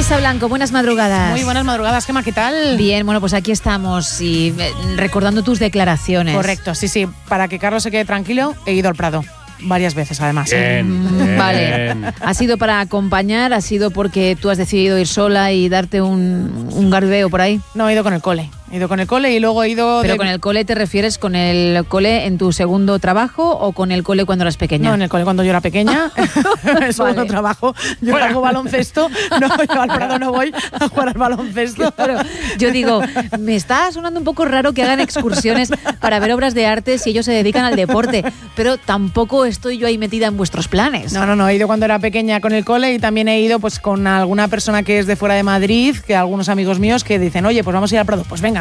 Rosa Blanco, buenas madrugadas. Muy buenas madrugadas, Gemma, ¿qué tal? Bien, bueno, pues aquí estamos y recordando tus declaraciones. Correcto, sí. Para que Carlos se quede tranquilo, he ido al Prado. Varias veces, además. Bien. Vale. ¿Ha sido para acompañar? ¿Ha sido porque tú has decidido ir sola y darte un garbeo por ahí? No, he ido con el cole. He ido con el cole y luego he ido... ¿Pero con el cole te refieres con el cole en tu segundo trabajo o con el cole cuando eras pequeña? No, en el cole cuando yo era pequeña. Es segundo trabajo. Yo hago baloncesto. No, yo al Prado no voy a jugar al baloncesto. Claro. Yo digo, me está sonando un poco raro que hagan excursiones para ver obras de arte si ellos se dedican al deporte, pero tampoco estoy yo ahí metida en vuestros planes. No, he ido cuando era pequeña con el cole y también he ido pues con alguna persona que es de fuera de Madrid, que algunos amigos míos que dicen, oye, pues vamos a ir al Prado. Pues venga,